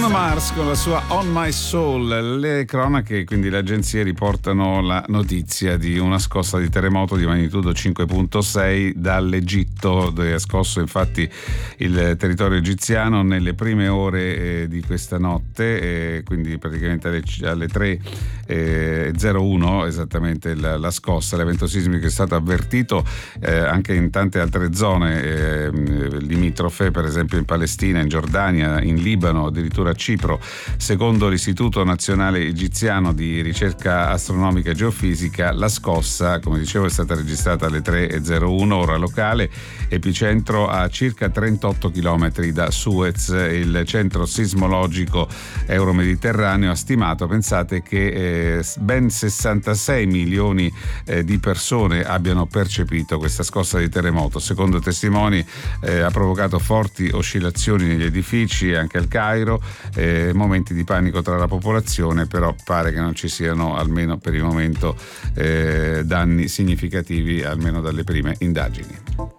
Bruno Mars con la sua On My Soul. Le cronache, quindi le agenzie, riportano la notizia di una scossa di terremoto di magnitudo 5.6 dall'Egitto, dove ha scosso infatti il territorio egiziano nelle prime ore di questa notte, quindi praticamente alle 3:01 esattamente la scossa. L'evento sismico è stato avvertito anche in tante altre zone limitrofe, per esempio in Palestina, in Giordania, in Libano, addirittura a Cipro. Secondo l'Istituto Nazionale Egiziano di Ricerca Astronomica e Geofisica, la scossa, come dicevo, è stata registrata alle 3:01 ora locale, epicentro a circa 38 km da Suez. Il centro sismologico euromediterraneo ha stimato, pensate, che ben 66 milioni di persone abbiano percepito questa scossa di terremoto. Secondo testimoni ha provocato forti oscillazioni negli edifici, anche al Cairo, momenti di panico tra la popolazione, però pare che non ci siano, almeno per il momento, danni significativi, almeno dalle prime indagini.